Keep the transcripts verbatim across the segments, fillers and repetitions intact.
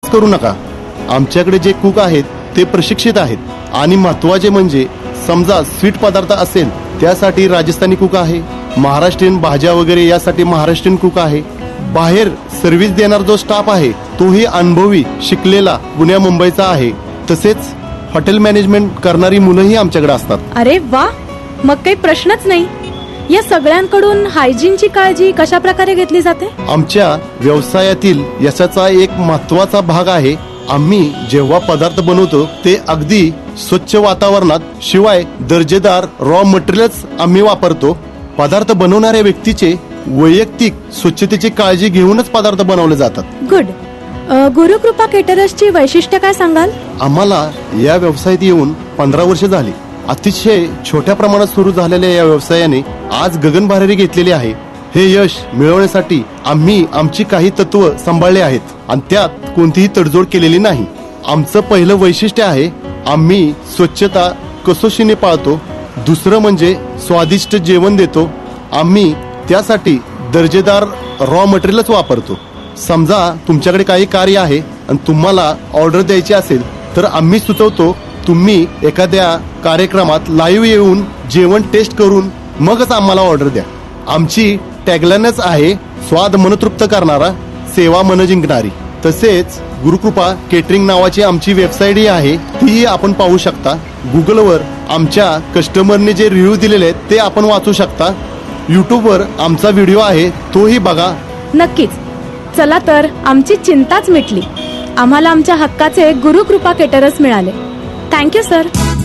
नाराज करू नका. आमच्याकडे जे कुक आहेत ते प्रशिक्षित आहेत आणि महत्वाचे म्हणजे समजा स्वीट पदार्थ असेल त्यासाठी राजस्थानी कुक आहे, महाराष्ट्रीयन भाज्या वगैरे यासाठी महाराष्ट्रीयन कुक आहे. बाहेर सर्व्हिस देणारा जो स्टाफ आहे तोही अनुभवी शिकलेला पुण्या मुंबईचा आहे. तसेच हॉटेल मॅनेजमेंट करणारी मुलंही आमच्याकडे असतात. अरे वा, मग काही प्रश्नच नाही. या सगळ्यांकडून हायजीनची काळजी कशा प्रकारे घेतली जाते? आमच्या व्यवसायातील यशाचा एक महत्वाचा भाग आहे आम्ही जेव्हा पदार्थ बनवतो ते अगदी स्वच्छ वातावरणात, शिवाय दर्जेदार रॉ मटेरियल्स आम्ही वापरतो. पदार्थ बनवणाऱ्या व्यक्तीचे वैयक्तिक स्वच्छतेची काळजी घेऊनच पदार्थ बनवले जातात. गुड. गुरुकृपा केटरर्सची वैशिष्ट्य काय सांगाल? आम्हाला या व्यवसायात येऊन पंधरा वर्ष झाली. अतिशय छोट्या प्रमाणात सुरू झालेल्या या व्यवसायाने आज गगनभरारी घेतलेली आहे. हे यश मिळवण्यासाठी आम्ही आमची काही तत्व सांभाळले आहेत आणि त्यात कोणतीही तडजोड केलेली नाही. आमचं पहिलं वैशिष्ट्य आहे आम्ही स्वच्छता कसोशीने पाळतो. दुसरं म्हणजे स्वादिष्ट जेवण देतो. आम्ही त्यासाठी दर्जेदार रॉ मटेरियलच वापरतो. समजा तुमच्याकडे काही कार्य आहे आणि तुम्हाला ऑर्डर द्यायची असेल तर आम्ही सुचवतो तुम्ही एखाद्या कार्यक्रमात लाईव्ह येऊन जेवण टेस्ट करून मगच आम्हाला ऑर्डर द्या. आमची टॅगलाईनच आहे स्वाद मनतृप्त करणारा, सेवा मन जिंकणारी. तसेच गुरुकृपा केटरिंग नावाची आमची वेबसाईटही आहे, तीही आपण पाहू शकता. गुगलवर आमच्या कस्टमरने जे रिव्ह्यू दिलेले आहेत ते आपण वाचू शकता. युट्यूबवर आमचा व्हिडिओ आहे तोही बघा. नक्कीच. चला तर, आमची चिंताच मिटली. आम्हाला आमच्या हक्काचे गुरुकृपा केटरर्स मिळाले. Thank you sir.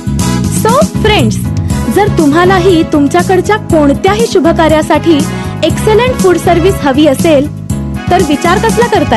सो फ्रेंड्स, जर तुम्हालाही तुमच्याकडच्या कोणत्याही शुभ कार्यासाठी एक्सलंट फूड सर्व्हिस हवी असेल तर विचार कसला करताय?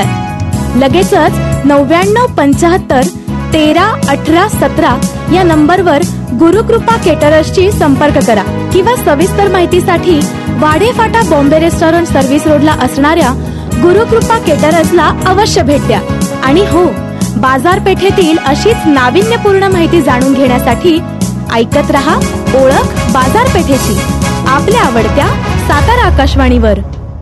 लगेचच नव्याण्णव पंच्याहत्तर तेरा अठरा सतरा या नंबरवर गुरुकृपा केटरर्सची संपर्क करा किंवा सविस्तर माहितीसाठी वाडेफाटा बॉम्बे रेस्टॉरंट सर्व्हिस रोडला असणाऱ्या गुरुकृपा केटरर्सला अवश्य भेट द्या. आणि हो, बाजारपेठेतील अशीच नाविन्यपूर्ण माहिती जाणून घेण्यासाठी ऐकत रहा ओळख बाजारपेठेची, आपल्या आवडत्या सातारा आकाशवाणीवर.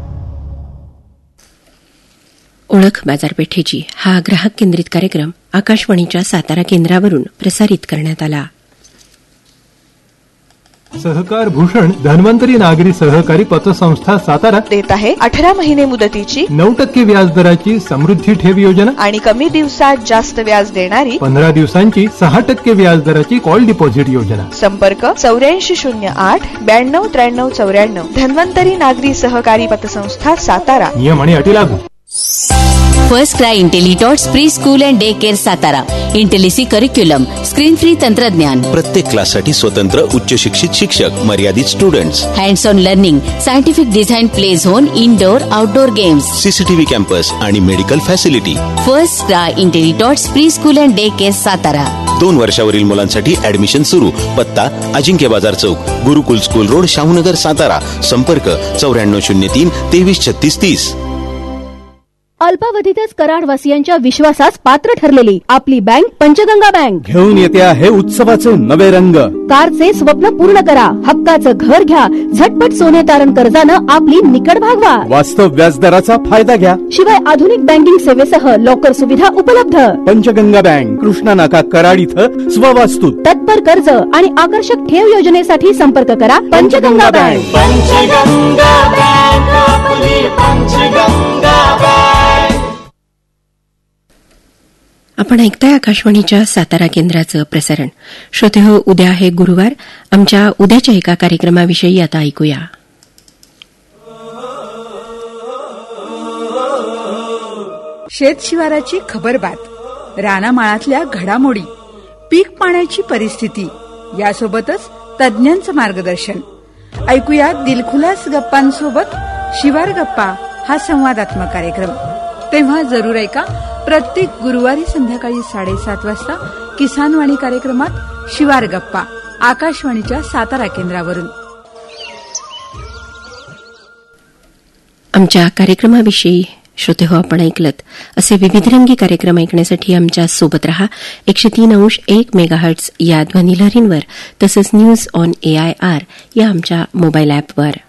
ओळख बाजारपेठेची हा ग्राहक केंद्रित कार्यक्रम आकाशवाणीच्या सातारा केंद्रावरून प्रसारित करण्यात आला. सहकार भूषण धन्वंतरी नागरी सहकारी पतसंस्था सातारा देत आहे अठरा महिने मुदतीची नऊ टक्के व्याज दराची समृद्धी ठेव योजना आणि कमी दिवसात जास्त व्याज देणारी पंधरा दिवसांची सहा टक्के व्याज दराची कॉल डिपॉझिट योजना. संपर्क चौऱ्याऐंशी शून्य आठ ब्याण्णव त्र्याण्णव चौऱ्याण्णव. धन्वंतरी नागरी सहकारी पतसंस्था सातारा. नियम आणि अटी लागू. First cry इंटेलिटॉट्स pre school and day care Satara. इंटेलिसी curriculum, screen free तंत्रज्ञान, प्रत्येक क्लाससाठी स्वतंत्र उच्च शिक्षित शिक्षक, मर्यादित students, hands on learning, scientific design play zone, indoor outdoor games, CCTV campus आणि medical facility. First cry इंटेलिटॉट्स pre school and day care Satara. दोन वर्षावरील मुलांसाठी ऍडमिशन सुरू. पत्ता अजिंक्य बाजार चौक, गुरुकुल स्कूल रोड, शाहूनगर सातारा. संपर्क चौऱ्याण्णव शून्य तीन तेवीस छत्तीस तीस. अल्पावधीतच कराडवासियांच्या विश्वासास पात्र ठरलेली आपली बँक पंचगंगा बँक घेऊन येते आहे उत्सवाचे नवे रंग. कारचे स्वप्न पूर्ण करा, हक्काचं घर घ्या, झटपट सोने तारण कर्जानं आपली निकड भागवा, वास्तव व्याजदराचा फायदा घ्या. शिवाय आधुनिक बँकिंग सेवेसह लॉकर सुविधा उपलब्ध. पंचगंगा बँक, कृष्णा नाका, कराड इथं स्ववास्तू. तत्पर कर्ज आणि आकर्षक ठेव योजनेसाठी संपर्क करा पंचगंगा बँक. पंचगंगा बँक, आपली पंचगंगा बँक. आपण ऐकताय आकाशवाणीच्या सातारा केंद्राचं प्रसारण. श्रोते हो, उद्या आहे गुरुवार. आमच्या उद्याच्या एका कार्यक्रमाविषयी आता ऐकूया. शेतशिवाराची खबरबात, रानामाळातल्या घडामोडी, पीक पाण्याची परिस्थिती, यासोबतच तज्ज्ञांचं मार्गदर्शन. ऐकूया दिलखुलास गप्पांसोबत शिवार गप्पा हा संवादात्मक कार्यक्रम. तेव्हा जरूर ऐका प्रत्येक गुरुवारी संध्याकाळी साडेसात वाजता किसानवाणी कार्यक्रमात शिवार गप्पा, आकाशवाणीच्या सातारा केंद्रावरून. आमच्या कार्यक्रमाविषयी श्रोते हो आपण ऐकलत. असे विविधरंगी कार्यक्रम ऐकण्यासाठी आमच्या सोबत रहा. एकशे तीन अंश एक मेगाहर्ट्झ या ध्वनिलहरींवर, तसंच न्यूज ऑन एआयआर या आमच्या मोबाईल ॲपवर.